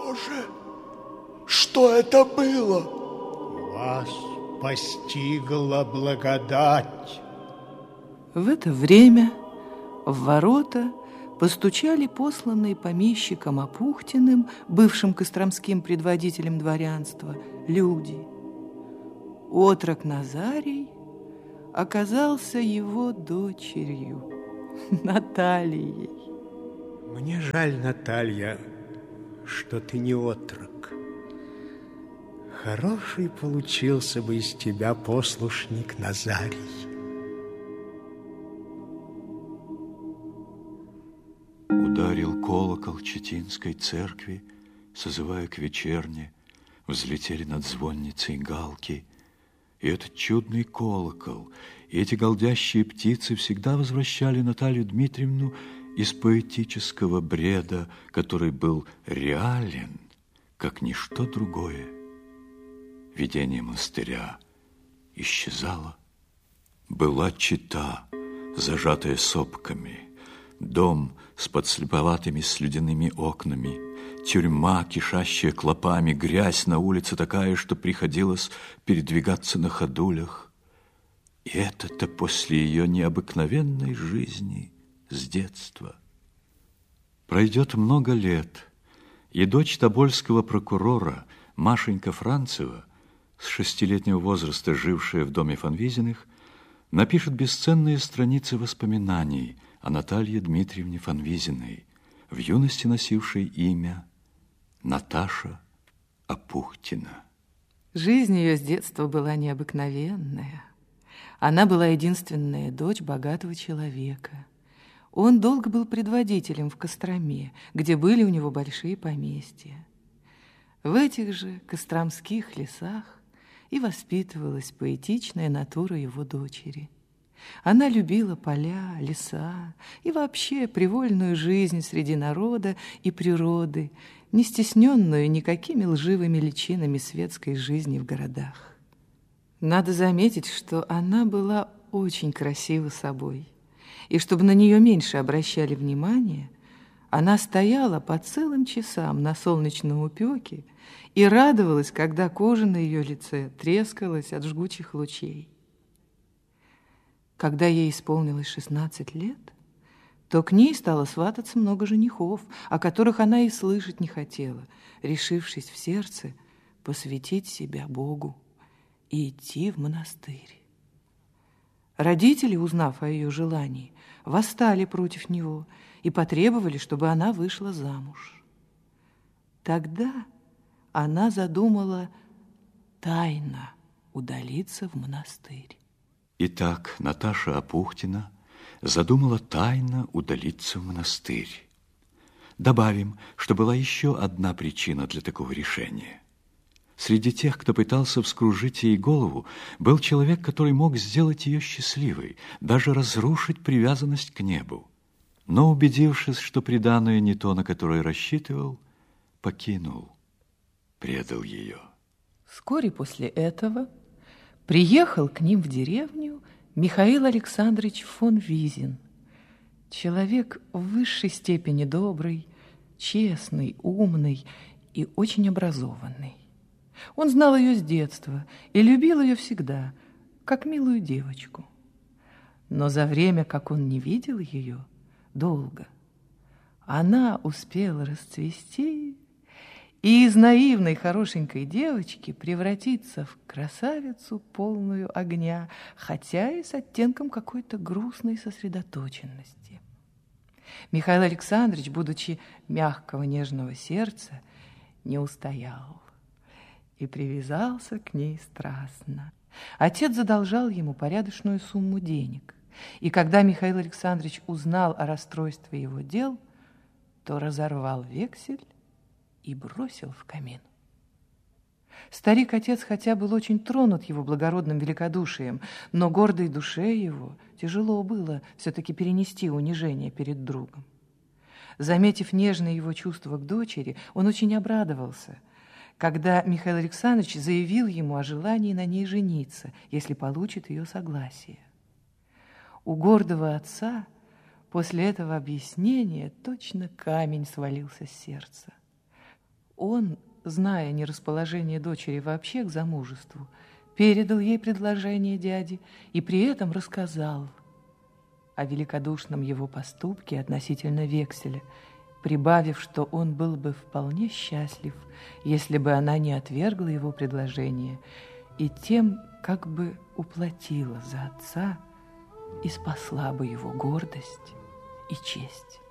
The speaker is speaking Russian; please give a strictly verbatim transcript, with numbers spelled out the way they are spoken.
Что же? Что это было? Вас постигла благодать. В это время в ворота постучали посланные помещиком Апухтиным, бывшим костромским предводителем дворянства, люди. Отрок Назарий оказался его дочерью, Натальей. Мне жаль, Наталья, что ты не отрок. Хороший получился бы из тебя послушник Назарий. Ударил колокол Читинской церкви, созывая к вечерне, взлетели над звонницей галки. И этот чудный колокол, и эти голдящие птицы всегда возвращали Наталью Дмитриевну из поэтического бреда, который был реален, как ничто другое. Видение монастыря исчезало. Была чита, зажатая сопками, дом с подслеповатыми слюдяными окнами, тюрьма, кишащая клопами, грязь на улице такая, что приходилось передвигаться на ходулях. И это-то после ее необыкновенной жизни с детства. Пройдет много лет, и дочь тобольского прокурора Машенька Францева, с шестилетнего возраста жившая в доме Фанвизиных, напишет бесценные страницы воспоминаний о Наталье Дмитриевне Фанвизиной, в юности носившей имя Наташа Апухтина. Жизнь ее с детства была необыкновенная. Она была единственная дочь богатого человека. Он долго был предводителем в Костроме, где были у него большие поместья. В этих же костромских лесах и воспитывалась поэтичная натура его дочери. Она любила поля, леса и вообще привольную жизнь среди народа и природы, не стесненную никакими лживыми личинами светской жизни в городах. Надо заметить, что она была очень красива собой, и чтобы на нее меньше обращали внимание, она стояла по целым часам на солнечном упеке и радовалась, когда кожа на ее лице трескалась от жгучих лучей. Когда ей исполнилось шестнадцать лет, то к ней стало свататься много женихов, о которых она и слышать не хотела, решившись в сердце посвятить себя Богу и идти в монастырь. Родители, узнав о ее желании, восстали против него и потребовали, чтобы она вышла замуж. Тогда она задумала тайно удалиться в монастырь. Итак, Наташа Апухтина задумала тайно удалиться в монастырь. Добавим, что была еще одна причина для такого решения. Среди тех, кто пытался вскружить ей голову, был человек, который мог сделать ее счастливой, даже разрушить привязанность к небу. Но, убедившись, что приданое не то, на которое рассчитывал, покинул, предал ее. Вскоре после этого приехал к ним в деревню Михаил Александрович фон Визин, человек в высшей степени добрый, честный, умный и очень образованный. Он знал ее с детства и любил ее всегда, как милую девочку. Но за время, как он не видел ее, долго, она успела расцвести и из наивной хорошенькой девочки превратиться в красавицу, полную огня, хотя и с оттенком какой-то грустной сосредоточенности. Михаил Александрович, будучи мягкого нежного сердца, не устоял и привязался к ней страстно. Отец задолжал ему порядочную сумму денег, и когда Михаил Александрович узнал о расстройстве его дел, то разорвал вексель и бросил в камин. Старик-отец хотя был очень тронут его благородным великодушием, но гордой душе его тяжело было все-таки перенести унижение перед другом. Заметив нежные его чувства к дочери, он очень обрадовался, когда Михаил Александрович заявил ему о желании на ней жениться, если получит ее согласие. У гордого отца после этого объяснения точно камень свалился с сердца. Он, зная нерасположение дочери вообще к замужеству, передал ей предложение дяди и при этом рассказал о великодушном его поступке относительно векселя, прибавив, что он был бы вполне счастлив, если бы она не отвергла его предложение и тем как бы уплатила за отца и спасла бы его гордость и честь.